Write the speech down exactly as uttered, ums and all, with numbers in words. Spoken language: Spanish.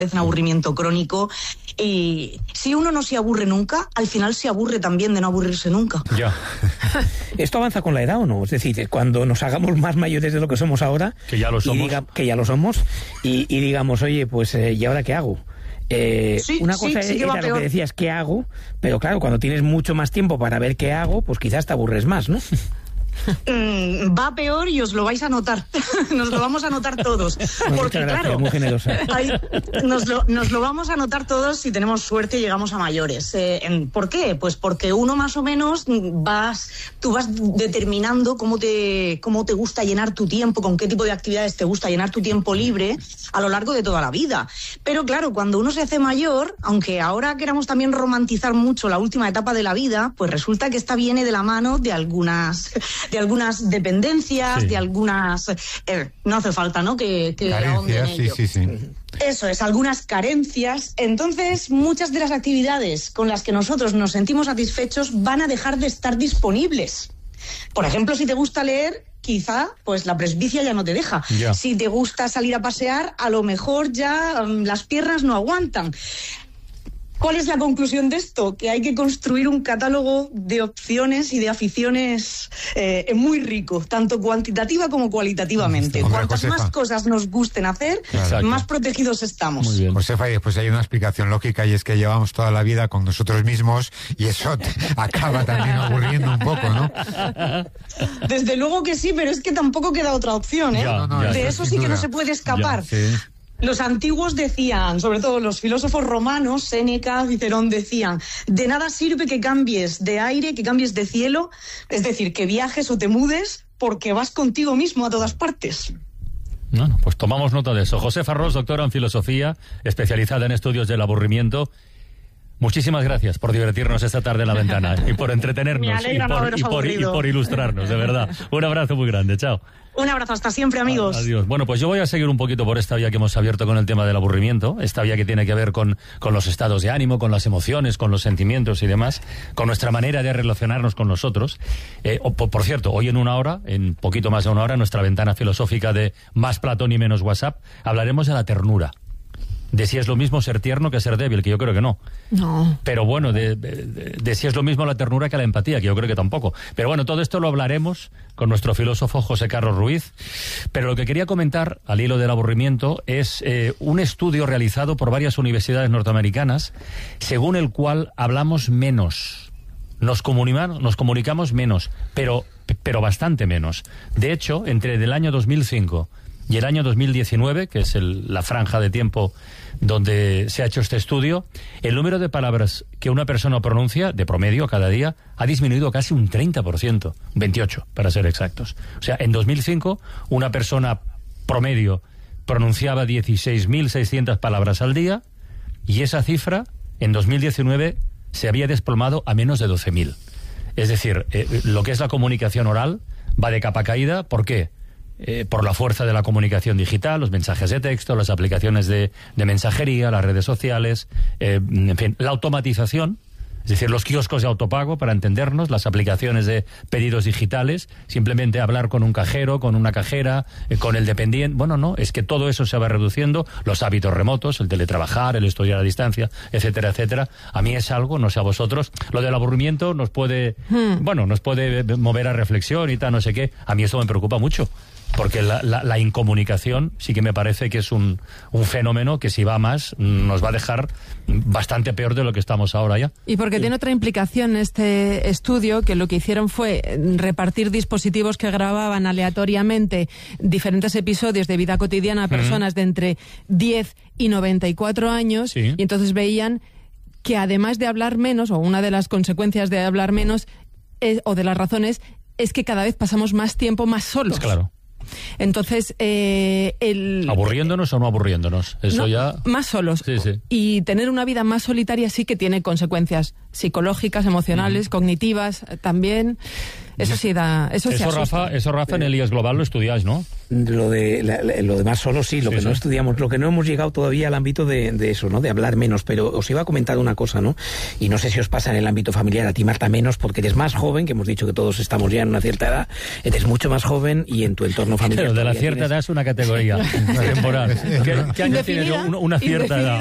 un aburrimiento crónico. Y si uno no se aburre nunca, al final se aburre también de no aburrirse nunca. Ya. ¿Esto avanza con la edad o no? Es decir, cuando nos hagamos más mayores de lo que somos ahora, que ya lo somos, y diga, que ya lo somos, y, y digamos, oye, pues, eh, ¿y ahora qué hago? Eh, sí, una cosa sí, sí era lo que decías, ¿qué hago? Pero claro, cuando tienes mucho más tiempo para ver qué hago, pues quizás te aburres más, ¿no? Mm, va peor y os lo vais a notar. Nos lo vamos a notar todos. Porque gracias, claro, muy generosa. Hay, nos, lo, nos lo vamos a notar todos si tenemos suerte y llegamos a mayores. Eh, en, ¿Por qué? Pues porque uno más o menos vas, tú vas determinando cómo te, cómo te gusta llenar tu tiempo, con qué tipo de actividades te gusta llenar tu tiempo libre a lo largo de toda la vida. Pero claro, cuando uno se hace mayor, aunque ahora queramos también romantizar mucho la última etapa de la vida, pues resulta que esta viene de la mano de algunas de algunas dependencias, sí. de algunas... Eh, no hace falta, ¿no?, que, que carencias, en ello. sí, sí, sí. Eso es, algunas carencias. Entonces, muchas de las actividades con las que nosotros nos sentimos satisfechos van a dejar de estar disponibles. Por ejemplo, si te gusta leer, quizá pues la presbicia ya no te deja. Ya. Si te gusta salir a pasear, a lo mejor ya um, las piernas no aguantan. ¿Cuál es la conclusión de esto? Que hay que construir un catálogo de opciones y de aficiones eh, muy rico, tanto cuantitativa como cualitativamente. Hombre, Cuantas Josefa. más cosas nos gusten hacer, Exacto. más protegidos estamos. Muy bien. Josefa, y después hay una explicación lógica, y es que llevamos toda la vida con nosotros mismos y eso te acaba también aburriendo un poco, ¿no? Desde luego que sí, pero es que tampoco queda otra opción, ¿eh? Ya, No, no, ya. De eso eso sin sí que no duda. se puede escapar. Ya, sí. Los antiguos decían, sobre todo los filósofos romanos, Séneca, Cicerón, decían, de nada sirve que cambies de aire, que cambies de cielo, es decir, que viajes o te mudes, porque vas contigo mismo a todas partes. Bueno, pues tomamos nota de eso. Josefa Ros, doctora en filosofía, especializada en estudios del aburrimiento. Muchísimas gracias por divertirnos esta tarde en La Ventana y por entretenernos Me alegra y, no por, haberos y, por, y aburrido. por ilustrarnos, de verdad. Un abrazo muy grande, chao. Un abrazo, hasta siempre, amigos. Adiós. Bueno, pues yo voy a seguir un poquito por esta vía que hemos abierto con el tema del aburrimiento, esta vía que tiene que ver con, con los estados de ánimo, con las emociones, con los sentimientos y demás, con nuestra manera de relacionarnos con nosotros. Eh, o, por, por cierto, hoy en una hora, en poquito más de una hora, en nuestra ventana filosófica de Más Platón y Menos WhatsApp, hablaremos de la ternura. De si es lo mismo ser tierno que ser débil, que yo creo que no. No. Pero bueno, de, de, de si es lo mismo la ternura que la empatía, que yo creo que tampoco. Pero bueno, todo esto lo hablaremos con nuestro filósofo José Carlos Ruiz. Pero lo que quería comentar, al hilo del aburrimiento, es eh, un estudio realizado por varias universidades norteamericanas, según el cual hablamos menos. Nos comunicamos, nos comunicamos menos, pero, pero bastante menos. De hecho, entre el año dos mil cinco y el año dos mil diecinueve, que es el, la franja de tiempo donde se ha hecho este estudio, el número de palabras que una persona pronuncia, de promedio, cada día, ha disminuido casi un treinta por ciento, veintiocho para ser exactos. O sea, en dos mil cinco, una persona promedio pronunciaba dieciséis mil seiscientas palabras al día, y esa cifra, en dos mil diecinueve, se había desplomado a menos de doce mil. Es decir, eh, lo que es la comunicación oral va de capa caída. ¿Por qué? Eh, por la fuerza de la comunicación digital, los mensajes de texto, las aplicaciones de, de mensajería, las redes sociales, eh, en fin, la automatización, es decir, los kioscos de autopago, para entendernos, las aplicaciones de pedidos digitales, simplemente hablar con un cajero, con una cajera, eh, con el dependiente. Bueno, no, es que todo eso se va reduciendo, los hábitos remotos, el teletrabajar, el estudiar a distancia, etcétera, etcétera. A mí es algo, no sé a vosotros, lo del aburrimiento nos puede, hmm. bueno, nos puede mover a reflexión y tal, no sé qué. A mí esto me preocupa mucho. Porque la, la, la incomunicación sí que me parece que es un, un fenómeno que, si va más, nos va a dejar bastante peor de lo que estamos ahora ya. Y porque sí. Tiene otra implicación este estudio, que lo que hicieron fue repartir dispositivos que grababan aleatoriamente diferentes episodios de vida cotidiana a personas mm. de entre diez y noventa y cuatro años, sí. Y entonces veían que, además de hablar menos, o una de las consecuencias de hablar menos, es, o de las razones, es que cada vez pasamos más tiempo más solos. Pues claro. Entonces, eh, el... ¿Aburriéndonos o no aburriéndonos? Eso no, ya... Más solos. Sí, sí. Y tener una vida más solitaria sí que tiene consecuencias psicológicas, emocionales, uh-huh. cognitivas también. Eso sí da, eso, eso sí asusta. Rafa, eso Rafa en el I E S Global lo estudiáis, ¿no? Lo de la, la, lo demás solo sí, lo Sí, que sí. no estudiamos, lo que no hemos llegado todavía al ámbito de, de eso, ¿no? De hablar menos, pero os iba a comentar una cosa, ¿no? Y no sé si os pasa en el ámbito familiar, a ti Marta menos, porque eres más joven, que hemos dicho que todos estamos ya en una cierta edad, eres mucho más joven y en tu entorno familiar. Pero de la todavía cierta tienes- edad es una categoría temporal. ¿Qué, qué año tienes? Indefinida, Una, una cierta indefinida. edad.